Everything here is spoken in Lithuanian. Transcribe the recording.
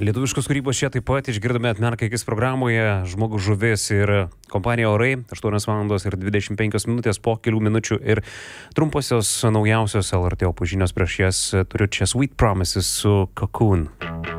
Lietuviškos kūrybos čia taip pat išgirdome Atmerk akis programoje Žmogus žuvis ir kompanija Orai. 8 valandos ir 25 minutės po kelių minučių ir trumposios naujausios LRT opus žinios prieš jas turiu čia Sweet Promises su Cocoon.